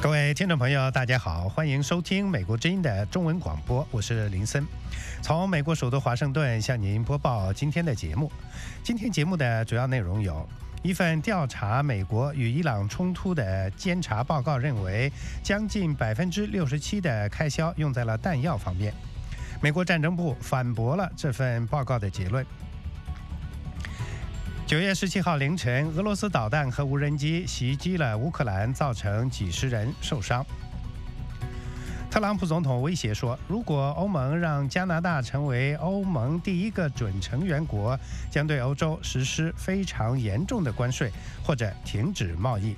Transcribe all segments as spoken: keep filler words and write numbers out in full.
各位听众朋友，大家好，欢迎收听美国之音的中文广播，我是林森，从美国首都华盛顿向您播报今天的节目。今天节目的主要内容有：一份调查美国与伊朗冲突的监察报告认为，将近百分之六十七的开销用在了弹药方面。美国战争部反驳了这份报告的结论。九月十七号凌晨，俄罗斯导弹和无人机袭击了乌克兰，造成几十人受伤。特朗普总统威胁说，如果欧盟让加拿大成为欧盟第一个准成员国，将对欧洲实施非常严重的关税，或者停止贸易。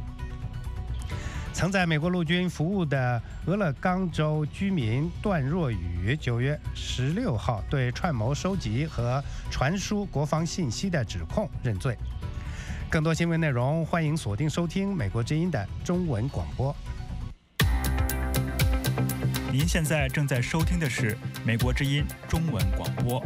曾在美国陆军服务的俄勒冈州居民段若雨，九月十六号对串谋收集和传输国防信息的指控认罪。更多新闻内容，欢迎锁定收听美国之音的中文广播。 您现在正在收听的是美国之音中文广播。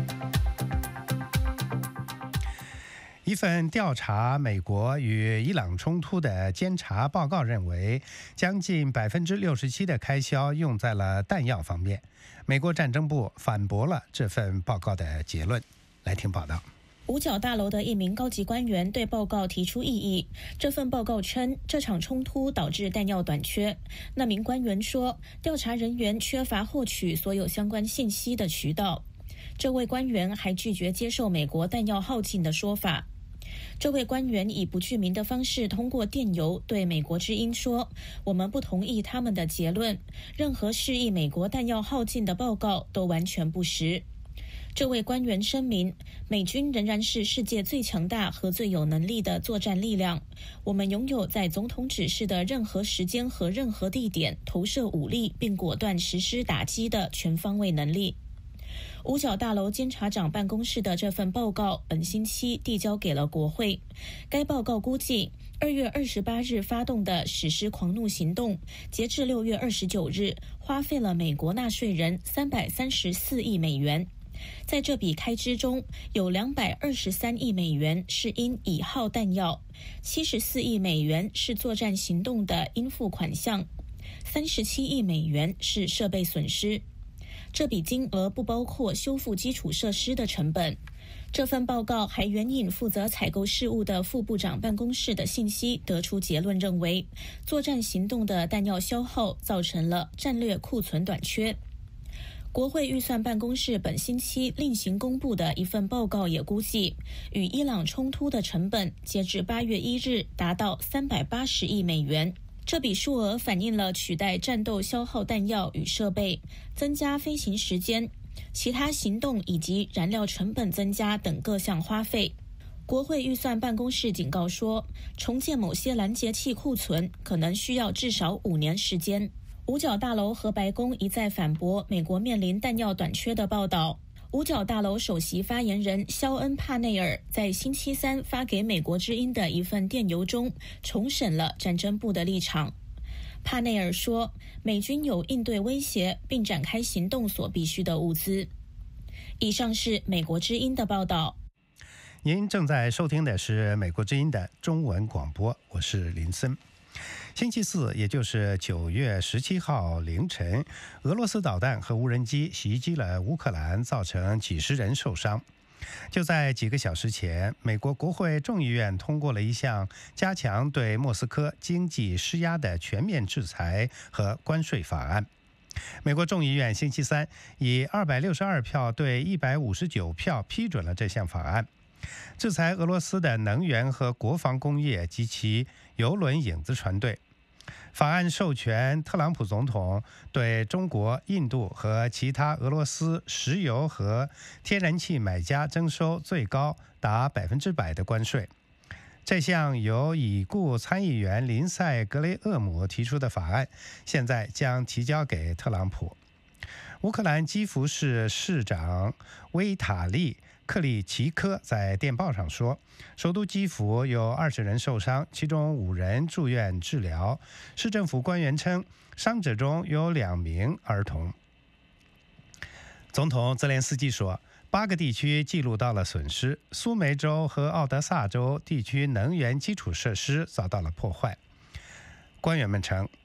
一份调查美国与伊朗冲突的监察报告认为，将近百分之六十七的开销用在了弹药方面。美国战争部反驳了这份报告的结论。来听报道。 五角大楼的一名高级官员对报告提出异议。这份报告称，这场冲突导致弹药短缺。那名官员说，调查人员缺乏获取所有相关信息的渠道。这位官员还拒绝接受美国弹药耗尽的说法。这位官员以不具名的方式通过电邮对美国之音说，我们不同意他们的结论，任何示意美国弹药耗尽的报告都完全不实。这位官员声明，美军仍然是世界最强大和最有能力的作战力量，我们拥有在总统指示的任何时间和任何地点投射武力并果断实施打击的全方位能力。五角大楼监察长办公室的这份报告本星期递交给了国会。该报告估计，二月二十八日发动的史诗狂怒行动，截至六月二十九日，花费了美国纳税人三百三十四亿美元。在这笔开支中，有两百二十三亿美元是因已耗弹药，七十四亿美元是作战行动的应付款项，三十七亿美元是设备损失。这笔金额不包括修复基础设施的成本。这份报告还援引负责采购事务的副部长办公室的信息，得出结论认为，作战行动的弹药消耗造成了战略库存短缺。国会预算办公室本星期另行公布的一份报告也估计，与伊朗冲突的成本截至八月一日达到三百八十亿美元。这笔数额反映了取代战斗消耗弹药与设备、增加飞行时间、其他行动以及燃料成本增加等各项花费。国会预算办公室警告说，重建某些拦截器库存可能需要至少五年时间。五角大楼和白宫一再反驳美国面临弹药短缺的报道。五角大楼首席发言人肖恩·帕内尔在星期三发给美国之音的一份电邮中重申了战争部的立场。帕内尔说，美军有应对威胁并展开行动所必需的物资。以上是美国之音的报道。 您正在收听的是美国之音的中文广播，我是林森。星期四，也就是九月十七号凌晨，俄罗斯导弹和无人机袭击了乌克兰，造成几十人受伤。就在几个小时前，美国国会众议院通过了一项加强对莫斯科经济施压的全面制裁和关税法案。美国众议院星期三以二百六十二票对一百五十九票批准了这项法案，制裁俄罗斯的能源和国防工业及其邮轮影子船队。法案授权特朗普总统对中国、印度和其他俄罗斯石油和天然气买家征收最高达百分之百的关税。这项由已故参议员林赛·格雷厄姆提出的法案，现在将提交给特朗普。乌克兰基辅市市长维塔利·克里奇科在电报上说，首都基辅有二十人受伤，其中五人住院治疗。市政府官员称，伤者中有两名儿童。总统泽连斯基说，八个地区记录到了损失，苏梅州和奥德萨州地区能源基础设施遭到了破坏。官员们称，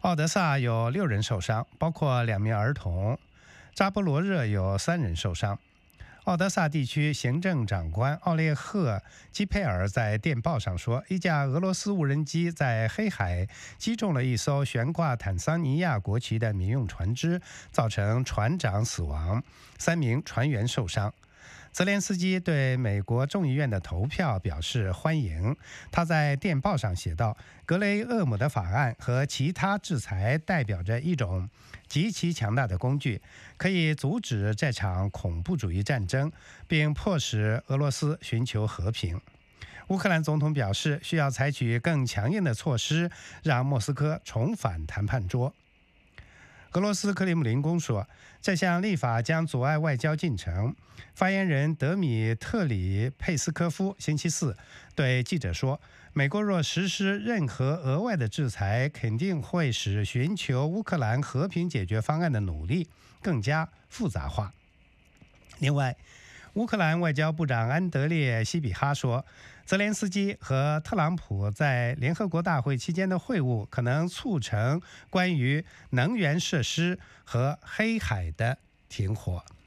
奥德萨有六人受伤，包括两名儿童；扎波罗热有三人受伤。奥德萨地区行政长官奥列赫·基佩尔在电报上说，一架俄罗斯无人机在黑海击中了一艘悬挂坦桑尼亚国旗的民用船只，造成船长死亡，三名船员受伤。泽连斯基对美国众议院的投票表示欢迎。他在电报上写道：“格雷厄姆的法案和其他制裁代表着一种极其强大的工具，可以阻止这场恐怖主义战争，并迫使俄罗斯寻求和平。”乌克兰总统表示，需要采取更强硬的措施，让莫斯科重返谈判桌。俄罗斯克里姆林宫说，这项立法将阻碍外交进程。发言人德米特里佩斯科夫星期四对记者说，美国若实施任何额外的制裁，肯定会使寻求乌克兰和平解决方案的努力更加复杂化。另外，乌克兰外交部长安德烈希比哈说，泽连斯基和特朗普在联合国大会期间的会晤可能促成关于能源设施和黑海的停火。